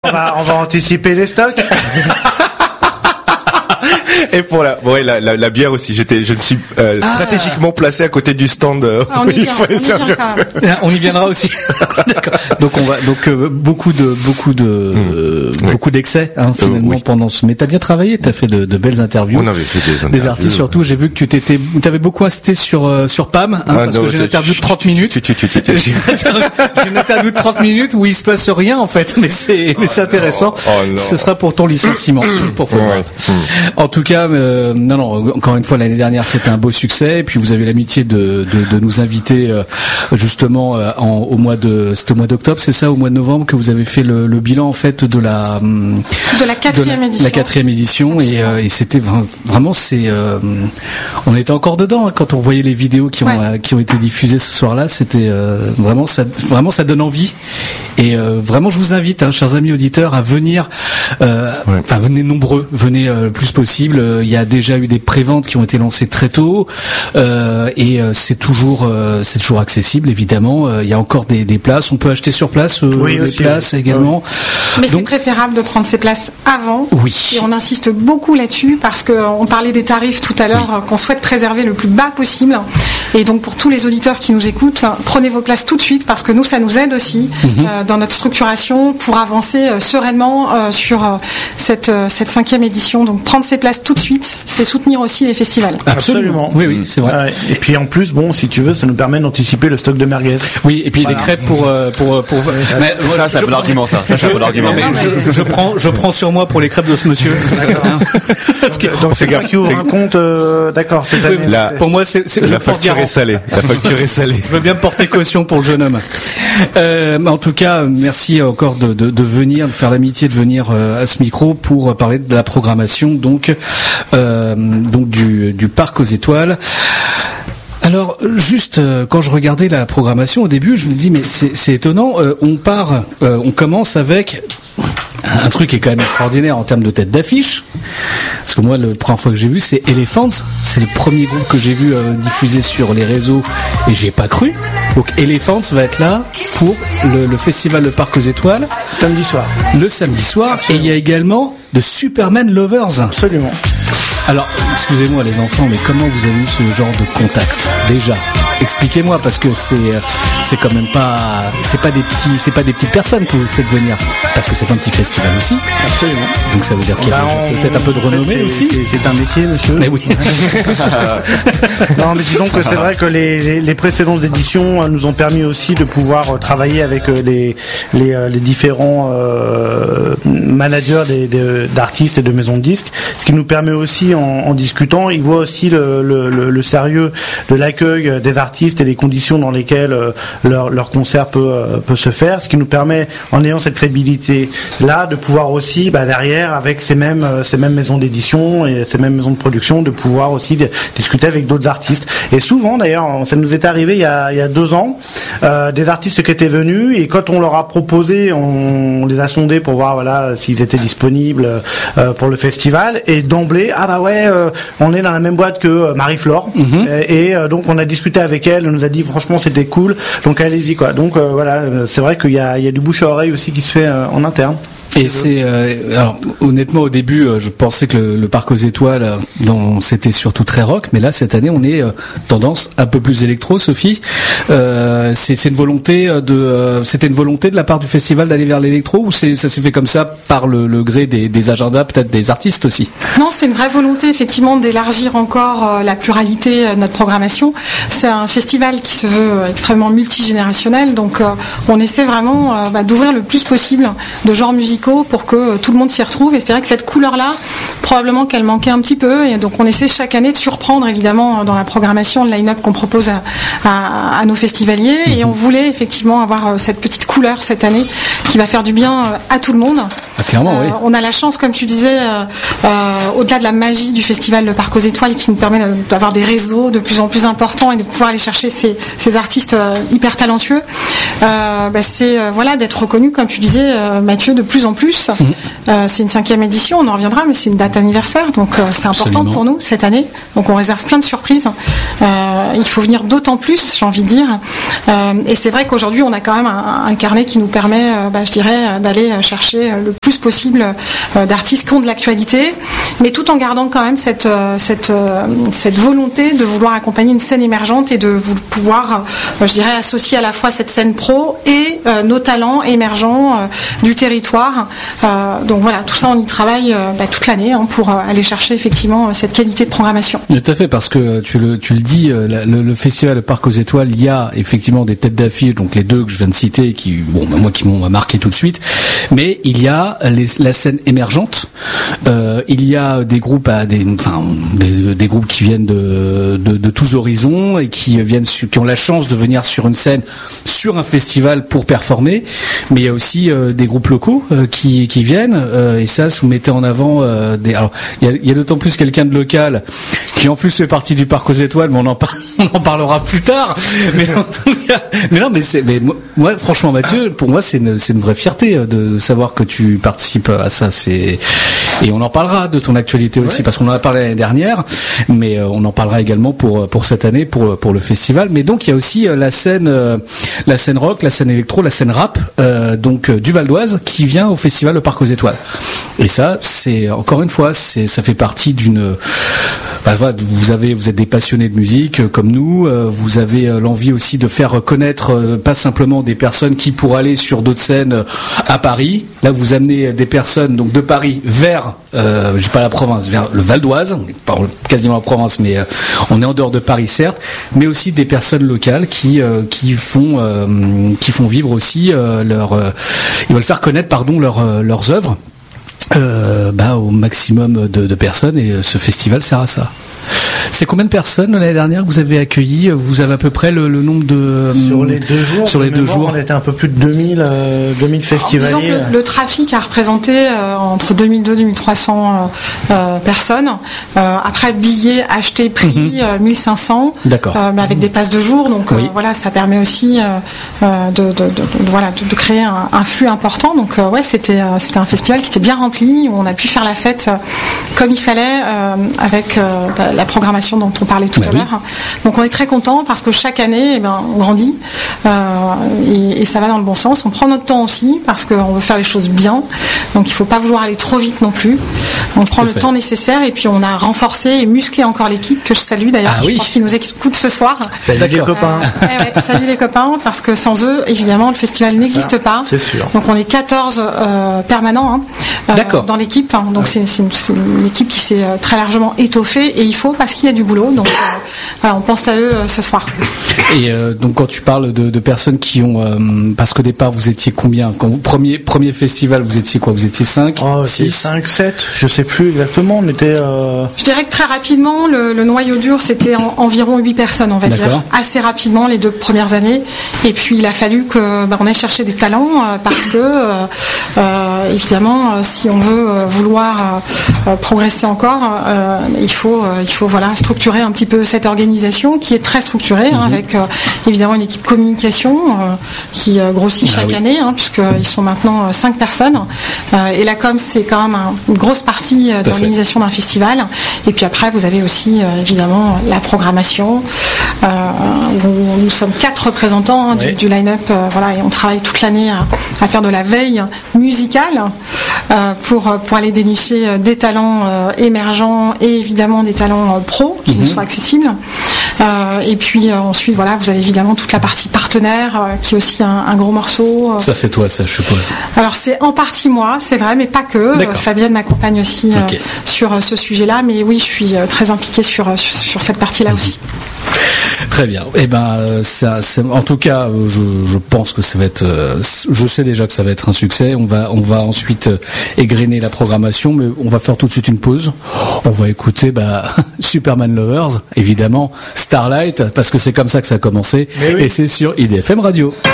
on va anticiper les stocks. Et pour la bière aussi, je me suis stratégiquement placé à côté du stand. On y viendra aussi. D'accord. Donc beaucoup d'excès finalement pendant ce. Mais t'as bien travaillé, t'as fait de belles interviews. On avait fait des artistes surtout. J'ai vu que t'avais beaucoup insisté sur Pam, parce que j'ai une interview de 30 minutes. J'ai une interview de 30 minutes où il se passe rien en fait, mais c'est intéressant. Ce sera pour ton licenciement. En tout cas, encore une fois, l'année dernière, c'était un beau succès. Et puis, vous avez l'amitié de nous inviter, justement, c'était au mois d'octobre, c'est ça, au mois de novembre, que vous avez fait le bilan, en fait, de la 4e édition. La 4e édition. Et c'était vraiment, on était encore dedans, quand on voyait les vidéos qui ont été diffusées ce soir-là. C'était, vraiment, ça donne envie. Et, vraiment, je vous invite, chers amis auditeurs, à venir, venez nombreux, venez le plus possible. Il y a déjà eu des préventes qui ont été lancées très tôt, et c'est toujours accessible évidemment. Il y a encore des places. On peut acheter sur place les places également. Mais c'est préférable de prendre ces places avant. Oui. Et on insiste beaucoup là-dessus parce que on parlait des tarifs tout à l'heure qu'on souhaite préserver le plus bas possible. Et donc pour tous les auditeurs qui nous écoutent, prenez vos places tout de suite parce que nous ça nous aide aussi dans notre structuration pour avancer sereinement sur cette 5e édition. Donc prendre ces places tout de suite, c'est soutenir aussi les festivals. Absolument. Oui, c'est vrai. Et puis en plus, si tu veux, ça nous permet d'anticiper le stock de merguez. Oui, et puis les crêpes pour. Mais ça peut l'argument, ça. Ça peut l'argument. Mais je prends sur moi pour les crêpes de ce monsieur. Donc c'est toi qui ouvre un compte, d'accord. Pour moi, c'est la facture est salée. La facture est salée. Je veux bien me porter caution pour le jeune homme. En tout cas, merci encore de venir, de faire l'amitié de venir à ce micro pour parler de la programmation donc du Parc aux Étoiles. Alors, juste quand je regardais la programmation au début, je me dis mais c'est étonnant. On commence avec un truc qui est quand même extraordinaire en termes de tête d'affiche. Parce que moi, la première fois que j'ai vu, c'est Elephants. C'est le premier groupe que j'ai vu diffusé sur les réseaux et j'y ai pas cru. Donc Elephants va être là pour le festival Le Parc aux Étoiles. Le samedi soir. Absolument. Et il y a également de Superman Lovers. Absolument. Alors, excusez-moi les enfants, mais comment vous avez eu ce genre de contact déjà ? Expliquez-moi parce que c'est quand même pas des petites personnes que vous faites venir parce que c'est un petit festival aussi. Absolument. Donc ça veut dire qu'il y a peut-être un peu de renommée aussi. C'est un métier, monsieur. Mais oui. Non, mais disons que c'est vrai que les précédentes éditions nous ont permis aussi de pouvoir travailler avec les différents managers d'artistes et de maisons de disques, ce qui nous permet aussi en discutant, ils voient aussi le sérieux de l'accueil des artistes et les conditions dans lesquelles leur concert peut se faire, ce qui nous permet, en ayant cette crédibilité là, de pouvoir aussi derrière avec ces mêmes maisons d'édition et ces mêmes maisons de production, de pouvoir aussi discuter avec d'autres artistes. Et souvent d'ailleurs, ça nous est arrivé il y a 2 ans, des artistes qui étaient venus et quand on leur a proposé, on les a sondés pour voir s'ils étaient disponibles pour le festival et d'emblée on est dans la même boîte que Marie-Flore et donc on a discuté avec elle, on nous a dit franchement c'était cool, donc allez-y quoi. Donc c'est vrai qu'il y a du bouche à oreille aussi qui se fait en interne. Et c'est alors honnêtement au début je pensais que le Parc aux Étoiles c'était surtout très rock, mais là cette année on est tendance un peu plus électro. Sophie, c'était une volonté de la part du festival d'aller vers l'électro ou ça s'est fait comme ça par le gré des agendas peut-être des artistes aussi? Non, c'est une vraie volonté effectivement d'élargir encore la pluralité de notre programmation. C'est un festival qui se veut extrêmement multigénérationnel, donc on essaie vraiment d'ouvrir le plus possible de genres musicaux pour que tout le monde s'y retrouve. Et c'est vrai que cette couleur-là, probablement qu'elle manquait un petit peu. Et donc on essaie chaque année de surprendre évidemment dans la programmation, le line-up qu'on propose à nos festivaliers. Et on voulait effectivement avoir cette petite couleur cette année qui va faire du bien à tout le monde. Clairement, oui. On a la chance, comme tu disais, au-delà de la magie du festival Le Parc aux Étoiles, qui nous permet d'avoir des réseaux de plus en plus importants et de pouvoir aller chercher ces artistes hyper talentueux, c'est voilà, d'être reconnu, comme tu disais, Mathieu, de plus en plus. C'est une 5e édition, on en reviendra, mais c'est une date anniversaire, donc c'est important pour nous cette année. Donc on réserve plein de surprises. Il faut venir d'autant plus, j'ai envie de dire. Et c'est vrai qu'aujourd'hui, on a quand même un carnet qui nous permet, je dirais, d'aller chercher le plus possible d'artistes qui ont de l'actualité, mais tout en gardant quand même cette volonté de vouloir accompagner une scène émergente et de pouvoir, je dirais, associer à la fois cette scène pro et nos talents émergents du territoire. Donc voilà, tout ça, on y travaille toute l'année pour aller chercher effectivement cette qualité de programmation. Tout à fait, parce que tu le dis, le festival Le Parc aux Étoiles, il y a effectivement des têtes d'affiche, donc les deux que je viens de citer, qui m'ont marqué tout de suite, mais il y a la scène émergente, il y a des groupes des groupes qui viennent de tous horizons et qui ont la chance de venir sur une scène, sur un festival pour performer, mais il y a aussi des groupes locaux qui viennent, et ça, vous mettez en avant alors il y a d'autant plus quelqu'un de local qui en plus fait partie du Parc aux Étoiles, mais on en parlera plus tard. Mais en tout cas, moi franchement, Mathieu, pour moi c'est une vraie fierté de savoir que tu participes à ça. Et on en parlera de ton actualité aussi, parce qu'on en a parlé l'année dernière, mais on en parlera également pour cette année, pour le festival. Mais donc il y a aussi la scène rock, la scène électro, la scène rap, donc du Val d'Oise, qui vient au festival Le Parc aux Étoiles. Et ça, c'est encore une fois, ça fait partie d'une. Vous êtes des passionnés de musique comme nous. Vous avez l'envie aussi de faire connaître pas simplement des personnes qui pourraient aller sur d'autres scènes à Paris. Là, vous amenez des personnes donc de Paris vers, j'ai pas la province, vers le Val d'Oise. On n'est pas quasiment la province, mais on est en dehors de Paris certes, mais aussi des personnes locales qui font vivre aussi ils veulent faire connaître leurs œuvres. Au maximum de personnes, et ce festival sert à ça. C'est combien de personnes l'année dernière que vous avez accueilli? Vous avez à peu près le nombre de... Sur les 2 jours. Sur les 2 jours. On était un peu plus de 2000 festivaliers. Disons que le trafic a représenté entre 2002 et 2300 personnes. Après, billets achetés, prix 1500. D'accord. Mais avec des passes de jour. Donc voilà, ça permet aussi de créer un flux important. Donc c'était un festival qui était bien rempli, où on a pu faire la fête comme il fallait, avec la programmation dont on parlait tout à l'heure. Donc on est très content parce que chaque année, on grandit et ça va dans le bon sens. On prend notre temps aussi parce qu'on veut faire les choses bien. Donc il ne faut pas vouloir aller trop vite non plus. On prend le temps nécessaire, et puis on a renforcé et musclé encore l'équipe, que je salue d'ailleurs. Je pense qu'ils nous écoutent ce soir. Salut les copains. Salut les copains, parce que sans eux, évidemment, le festival n'existe pas. C'est sûr. Donc on est 14 permanents dans l'équipe. Donc c'est une équipe qui s'est très largement étoffée, et il faut, parce qu'il y a du boulot. Donc on pense à eux ce soir. Et donc quand tu parles de personnes qui ont, parce qu'au départ vous étiez combien, quand vous premier festival, vous étiez quoi? Vous étiez 5, 6, 5, 7, je sais plus exactement. On était. Je dirais que très rapidement, le noyau dur, c'était environ 8 personnes, on va dire, assez rapidement les 2 premières années. Et puis il a fallu que on aille chercher des talents, parce que évidemment, si on veut vouloir progresser encore, il faut structurer un petit peu cette organisation qui est très structurée, avec évidemment une équipe communication qui grossit chaque année, puisqu'ils sont maintenant 5 personnes. Et la com, c'est quand même une grosse partie de l'organisation d'un festival. Et puis après, vous avez aussi évidemment la programmation, où nous sommes 4 représentants du line-up, et on travaille toute l'année à faire de la veille musicale pour aller dénicher des talents émergents et évidemment des talents pros qui nous soient accessibles. Et puis ensuite, vous avez évidemment toute la partie partenaire, qui est aussi un gros morceau. Ça, c'est toi, ça, je suppose. Alors, c'est en partie moi, c'est vrai, mais pas que. Fabienne m'accompagne aussi sur ce sujet-là, mais oui, je suis très impliquée sur cette partie-là aussi. Très bien. En tout cas, je pense que ça va être. Je sais déjà que ça va être un succès. On va ensuite égrener la programmation, mais on va faire tout de suite une pause. On va écouter Superman Lovers, évidemment, Starlight, parce que c'est comme ça que ça a commencé, et c'est sur IDFM Radio.